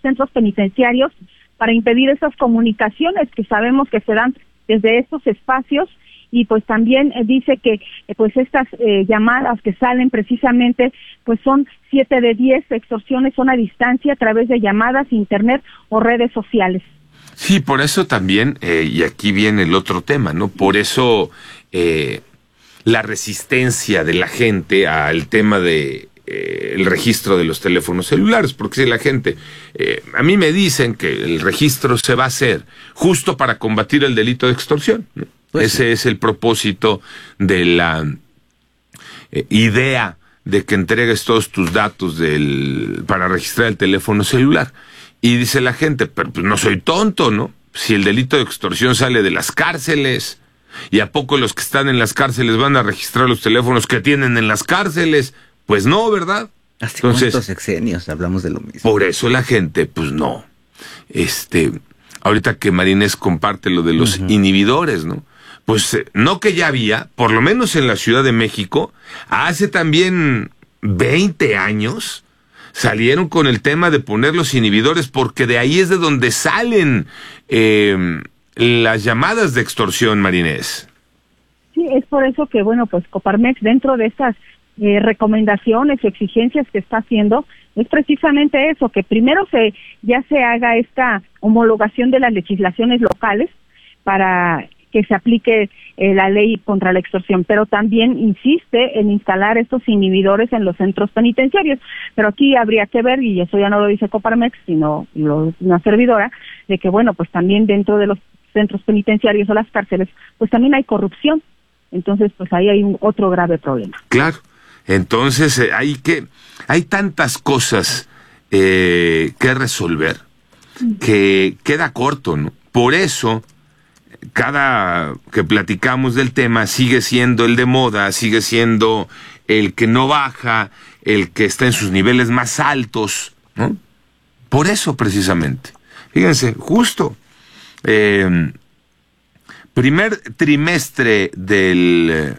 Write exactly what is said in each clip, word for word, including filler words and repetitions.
centros penitenciarios para impedir esas comunicaciones que sabemos que se dan desde estos espacios. Y pues también eh, dice que eh, pues estas eh, llamadas que salen precisamente pues son siete de diez extorsiones son a distancia a través de llamadas, internet o redes sociales. Sí, por eso también, eh, y aquí viene el otro tema, ¿no? Por eso eh, la resistencia de la gente al tema de eh, el registro de los teléfonos celulares, porque si la gente, eh, a mí me dicen que el registro se va a hacer justo para combatir el delito de extorsión, ¿no? Pues ese sí es el propósito de la eh, idea de que entregues todos tus datos del para registrar el teléfono celular. Y dice la gente, pero pues no soy tonto, ¿no? Si el delito de extorsión sale de las cárceles, ¿y a poco los que están en las cárceles van a registrar los teléfonos que tienen en las cárceles? Pues no, ¿verdad? ¿Hace Entonces, cuántos sexenios hablamos de lo mismo? Por eso la gente, pues no. Este, ahorita que Marinés comparte lo de los uh-huh. inhibidores, ¿no? Pues eh, no que ya había, por lo menos en la Ciudad de México, hace también veinte años, salieron con el tema de poner los inhibidores, porque de ahí es de donde salen eh, las llamadas de extorsión, Marinés. Sí, es por eso que, bueno, pues Coparmex, dentro de estas eh, recomendaciones o exigencias que está haciendo, es precisamente eso, que primero se ya se haga esta homologación de las legislaciones locales para que se aplique eh, la ley contra la extorsión, pero también insiste en instalar estos inhibidores en los centros penitenciarios. Pero aquí habría que ver, y eso ya no lo dice Coparmex, sino lo, una servidora, de que, bueno, pues también dentro de los centros penitenciarios o las cárceles, pues también hay corrupción. Entonces, pues ahí hay un otro grave problema. Claro. Entonces, eh, hay que hay tantas cosas eh, que resolver que queda corto, ¿no? Por eso, cada que platicamos del tema sigue siendo el de moda, sigue siendo el que no baja, el que está en sus niveles más altos, ¿no? Por eso precisamente. Fíjense, justo eh, primer trimestre del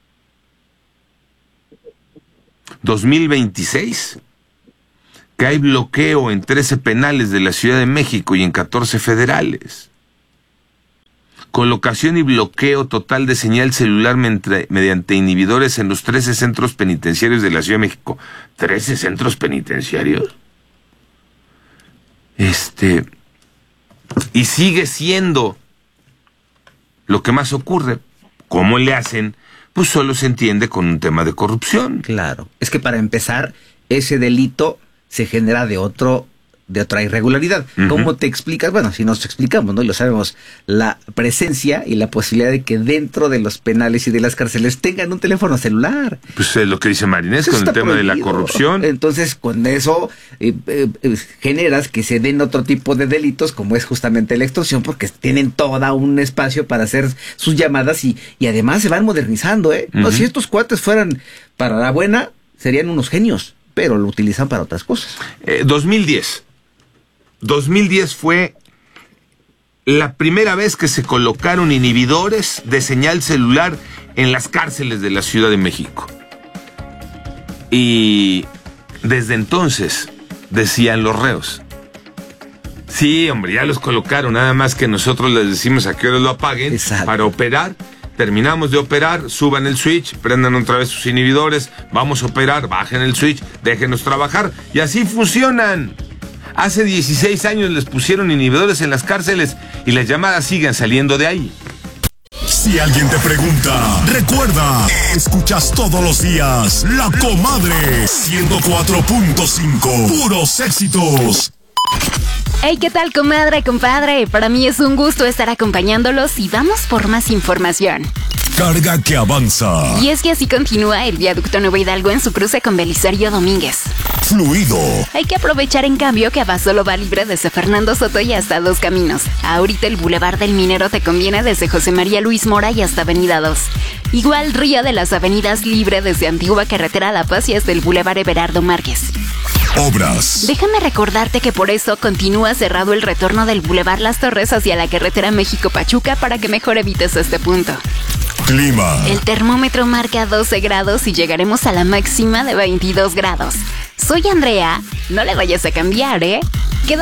dos mil veintiséis, que hay bloqueo en trece penales de la Ciudad de México y en catorce federales. Colocación y bloqueo total de señal celular mediante inhibidores en los trece centros penitenciarios de la Ciudad de México. ¿trece centros penitenciarios? Este... Y sigue siendo lo que más ocurre. ¿Cómo le hacen? Pues solo se entiende con un tema de corrupción. Claro. Es que para empezar, ese delito se genera de otro... de otra irregularidad. Uh-huh. ¿Cómo te explicas? Bueno, si nos explicamos, ¿no? Y lo sabemos, la presencia y la posibilidad de que dentro de los penales y de las cárceles tengan un teléfono celular. Pues es lo que dice Marinés con el tema prohibido. De la corrupción. Entonces, con eso eh, eh, generas que se den otro tipo de delitos, como es justamente la extorsión, porque tienen todo un espacio para hacer sus llamadas y, y además se van modernizando, ¿eh? Uh-huh. No, si estos cuates fueran para la buena, serían unos genios, pero lo utilizan para otras cosas. Eh, dos mil diez dos mil diez fue la primera vez que se colocaron inhibidores de señal celular en las cárceles de la Ciudad de México. Y desde entonces, decían los reos, sí, hombre, ya los colocaron, nada más que nosotros les decimos a qué hora lo apaguen. Exacto. Para operar. Terminamos de operar, suban el switch, prendan otra vez sus inhibidores, vamos a operar, bajen el switch, déjenos trabajar, y así funcionan. Hace dieciséis años les pusieron inhibidores en las cárceles y las llamadas siguen saliendo de ahí. Si alguien te pregunta, recuerda, escuchas todos los días La Comadre ciento cuatro punto cinco, puros éxitos. Hey, ¿qué tal, comadre, compadre? Para mí es un gusto estar acompañándolos y vamos por más información. Carga que avanza. Y es que así continúa el viaducto Nuevo Hidalgo en su cruce con Belisario Domínguez. Fluido. Hay que aprovechar en cambio que Abasolo va libre desde Fernando Soto y hasta Dos Caminos. Ahorita el Boulevard del Minero te conviene desde José María Luis Mora y hasta Avenida dos. Igual Río de las Avenidas libre desde Antigua Carretera a La Paz y hasta el Boulevard Everardo Márquez. Obras. Déjame recordarte que por eso continúa cerrado el retorno del Boulevard Las Torres hacia la carretera México-Pachuca para que mejor evites este punto. Clima. El termómetro marca doce grados y llegaremos a la máxima de veintidós grados. Soy Andrea, no le vayas a cambiar, ¿eh?